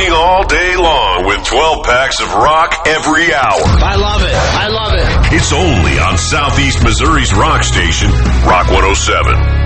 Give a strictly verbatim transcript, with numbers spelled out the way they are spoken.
Rocking all day long with twelve packs of rock every hour. I love it. I love it. It's only on Southeast Missouri's rock station, Rock one oh seven.